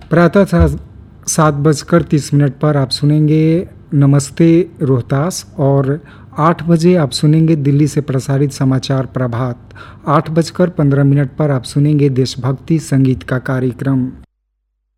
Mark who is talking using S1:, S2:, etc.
S1: प्रातः 7:30 पर आप सुनेंगे नमस्ते रोहतास, और 8 बजे आप सुनेंगे दिल्ली से प्रसारित समाचार प्रभात। 8:15 पर आप सुनेंगे देशभक्ति संगीत का कार्यक्रम।